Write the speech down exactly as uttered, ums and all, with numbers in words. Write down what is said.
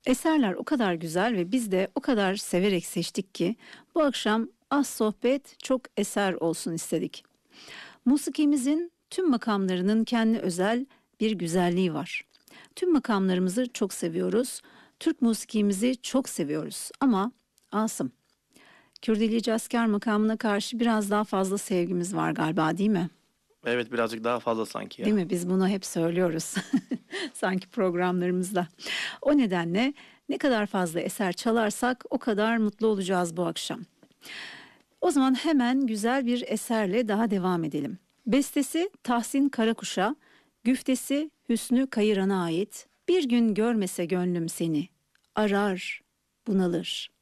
Eserler o kadar güzel ve biz de o kadar severek seçtik ki bu akşam az sohbet çok eser olsun istedik. Musikimizin tüm makamlarının kendi özel bir güzelliği var. Tüm makamlarımızı çok seviyoruz. Türk musikimizi çok seviyoruz ama Asım, Kürdili Asker makamına karşı biraz daha fazla sevgimiz var galiba, değil mi? Evet, birazcık daha fazla sanki Değil ya. mi? Biz bunu hep söylüyoruz sanki programlarımızda. O nedenle ne kadar fazla eser çalarsak o kadar mutlu olacağız bu akşam. O zaman hemen güzel bir eserle daha devam edelim. Bestesi Tahsin Karakuş'a, güftesi Hüsnü Kayıran'a ait. Bir gün görmese gönlüm seni, arar, bunalır.